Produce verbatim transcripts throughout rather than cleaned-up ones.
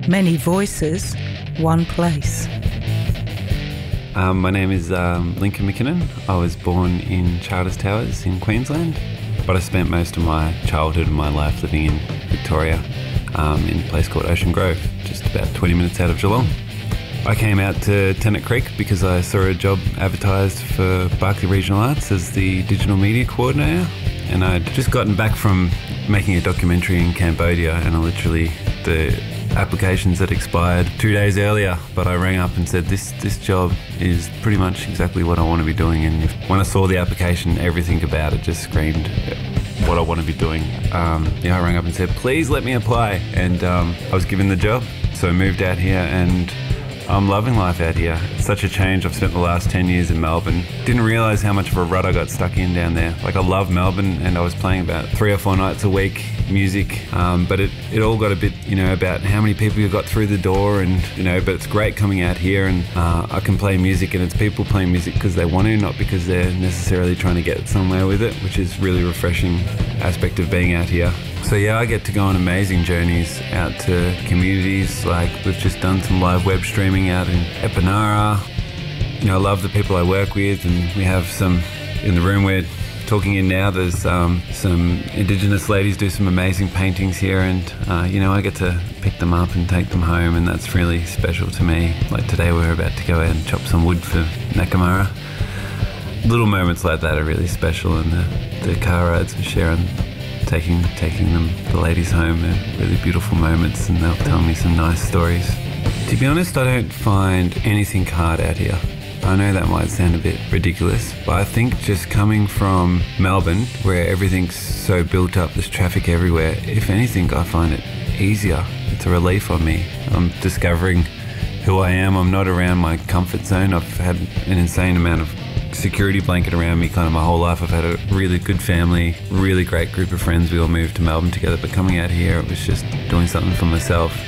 Many voices, one place. Um, my name is um, Lincoln McKinnon. I was born in Charters Towers in Queensland, but I spent most of my childhood and my life living in Victoria, um, in a place called Ocean Grove, just about twenty minutes out of Geelong. I came out to Tennant Creek because I saw a job advertised for Barkly Regional Arts as the digital media coordinator, and I'd just gotten back from making a documentary in Cambodia, and I literally, the applications had expired two days earlier, but I rang up and said this this job is pretty much exactly what I want to be doing. And when I saw the application, everything about it just screamed what I want to be doing. Um, yeah, I rang up and said, please let me apply, and um, I was given the job. So I moved out here and I'm loving life out here. It's such a change. I've spent the last ten years in Melbourne. Didn't realise how much of a rut I got stuck in down there. Like, I love Melbourne, and I was playing about three or four nights a week, music, um, but it, it all got a bit, you know, about how many people you got through the door, and, you know, but it's great coming out here, and uh, I can play music, and it's people playing music because they want to, not because they're necessarily trying to get somewhere with it, which is really refreshing aspect of being out here. So yeah, I get to go on amazing journeys out to communities. Like, we've just done some live web streaming out in Epinara. You know, I love the people I work with, and we have some, in the room we're talking in now, there's um, some Indigenous ladies do some amazing paintings here, and uh, you know, I get to pick them up and take them home, and that's really special to me. Like today we're about to go out and chop some wood for Nakamara. Little moments like that are really special, and the, the car rides with Sharon, taking taking them, the ladies home, are really beautiful moments, and they'll tell me some nice stories. To be honest, I don't find anything hard out here. I know that might sound a bit ridiculous, but I think just coming from Melbourne, where everything's so built up, there's traffic everywhere, if anything, I find it easier. It's a relief on me. I'm discovering who I am. I'm not around my comfort zone. I've had an insane amount of security blanket around me kind of my whole life. I've had a really good family, really great group of friends. We all moved to Melbourne together, but coming out here, it was just doing something for myself,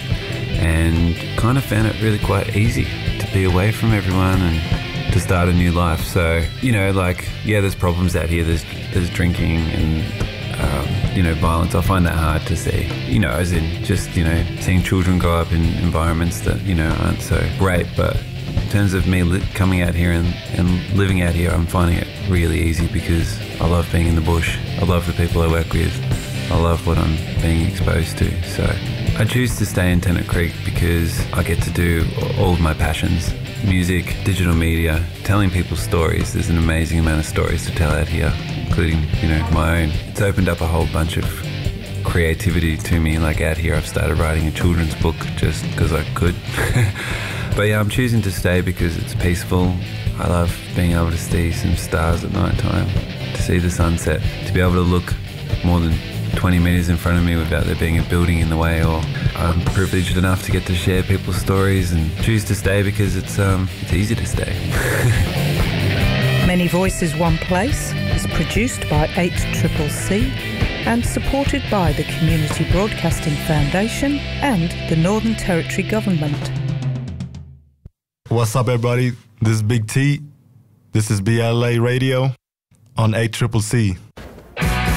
and kind of found it really quite easy to be away from everyone and to start a new life. So, you know, like, yeah, there's problems out here. There's there's drinking and, um, you know, violence. I find that hard to see, you know, as in just, you know, seeing children grow up in environments that, you know, aren't so great. But in terms of me li- coming out here and, and living out here, I'm finding it really easy because I love being in the bush. I love the people I work with. I love what I'm being exposed to. So I choose to stay in Tennant Creek because I get to do all of my passions. Music, digital media, telling people stories. There's an amazing amount of stories to tell out here, including, you know, my own. It's opened up a whole bunch of creativity to me. Like, out here I've started writing a children's book just because I could. But yeah, I'm choosing to stay because it's peaceful. I love being able to see some stars at night time, to see the sunset, to be able to look more than twenty metres in front of me without there being a building in the way. Or I'm privileged enough to get to share people's stories, and choose to stay because it's um it's easy to stay. Many Voices, One Place is produced by eight C C C and supported by the Community Broadcasting Foundation and the Northern Territory Government. What's up, everybody? This is Big T. This is B L A Radio on eight C C C.